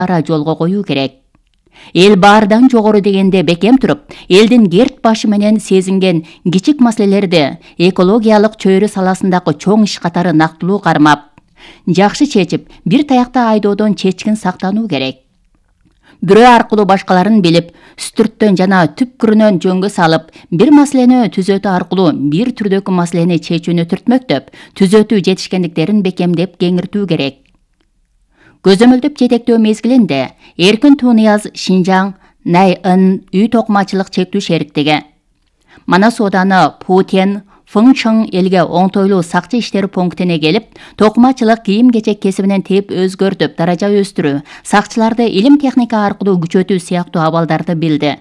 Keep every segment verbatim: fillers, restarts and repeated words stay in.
ара жолго коюу керек. Эл баардан жогору дегенде бекем туруп, элдин керт башы менен сезинген кичик маселелерди экологиялык чөйрө саласындагы чоң иш катары нактылуу кармап, жакшы чечип, бир таякта айдоодон чечкин сактануу керек. Бирөө аркылуу башкаларын билип, үстүрттөн жана түпкүрүнөн жөнгө салып, бир маселени түзөтүү аркылуу бир түрдөгү маселени чечүүнү түртмөктөп, түзөтүү жетишкендиктерин бекемдеп кеңиртүү керек. Көзөмөлдөп жетектөө мезгилинде Эркин Тунияз Шинжаң Найын үй токумачылык чектүү шериктиги, Манас ооданы Путен Фыңчың элге оңтойлуу сакчы иштери пунктине келип, токумачылык кийим-кечек кесибинен теп өзгөртүп, даража өстүрүү, сакчыларды илим техника аркылуу күчөтүү сыяктуу абалдарды билди.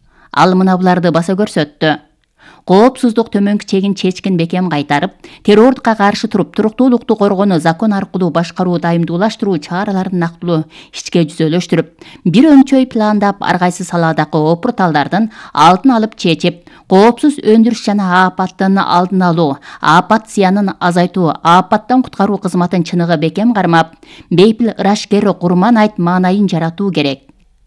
Ал мына буларды баса көрсөттү. Коопсуздук төмөнкү чегин чечкин бекем кайтарып, террордукка каршы туруп, туруктуулукту коргонуу, закон аркылуу башкаруу, дайымдуулаштыруу чараларын нактылуу ичке жүзөлөштүрүп, бир өңчөй пландап, ар кайсы саладагы опурталдардын алдын алып чечип, коопсуз өндүрүш жана апаттын алдын алуу, апат зыянын азайтуу, апаттан куткаруу кызматын чыныгы бекем кармап, бейпил ырашкер курман айт маанайын жаратуу керек.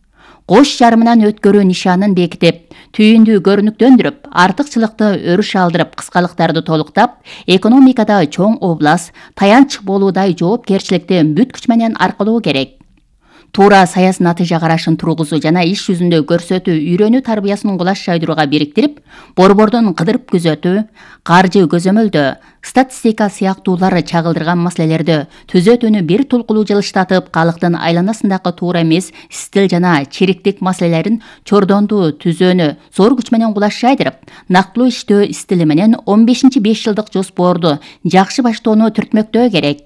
Кош жарымынан өткөрүү нишанын бекитип, түйүндү көрүнүктөндүрүп, артыкчылыкты өрүш алдырып, кыскалыктарды толуктап, экономикада чоң облас, таянч болуудай жоопкерчиликти бүт күч менен аркылоо керек. Туура саясий натыйжа карашын тургузуу жана иш жүзүндө көрсөтүү үйрөнүү тарбиясын кулаш жайдырууга бириктирип, борбордон кыдырып күзөтүү, каржы көзөмөлдөө, статистика сыяктуулары чагылдырган маселелерди түзөтүүнү бир тулкулуу жылыштатып, калктын айланасындагы туура эмес стил жана чириктик маселелерин чордондуу түзөөнү зор күч менен кулаш жайдырып, нактылуу иштөө стили менен он бешинчи беш жылдык жоспорду жакшы баштоону түртмөктөө керек.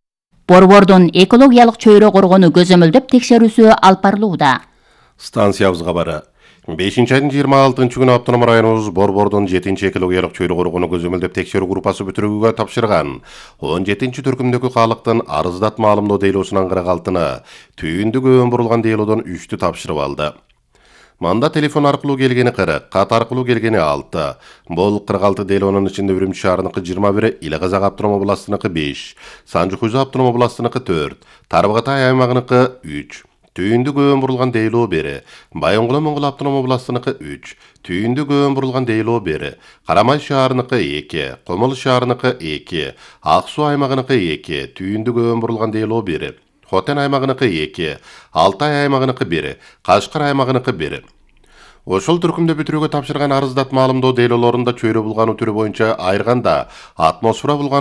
Борбордун экологиялык чөйрө коргонуу көзөмөлдөп текшерүүсү алып барылууда. Станциябыз кабары. бешинчи айдын жыйырма алтынчы күнү автоном районубуз Борбордун жетинчи экологиялык чөйрө коргонуу көзөмөлдөп текшерүү группасы бүтүрүүгө тапшырган. он жетинчи түркүмдөгү калктын арыздат маалымдоо дейлоосунан кырк алтыны, түйүндү көбөн бурулган дейлоодон үчтү тапшырып алды. Манда телефон аркылуу келгени кырк, кат аркылуу келгени алты. Бул кырк алты дейлоонун ичинде Үрүмчү шаарыныкы жыйырма бир, Или Казак автоном областыныкы беш, Санжы Хуза автоном областыныкы төрт, Тарбагатай аймагыныкы үч, түйүндү көбөн бурулган дейлоо бери, Байоңгул Моңгол автоном областыныкы үч, түйүндү көбөн бурулган дейлоо бери, Карамай шаарыныкы эки, Комол шаарыныкы эки, Ак Суу аймагыныкы эки, түйүндү көбөн бурулган дейлоо бери, Хотен аймагыныкы эки, Алтай аймагыныкы бир, Кашкар аймагыныкы бир. Ошол түркүмдө бүтүрүүгө тапшырган арыздат маалымдоо дейлоолорунда чөйрө булгануу түрү боюнча айырганда атмосфера булган